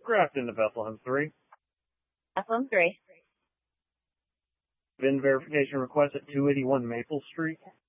Grafton to Bethlehem 3. Bethlehem 3. VIN verification request at 281 Maple Street.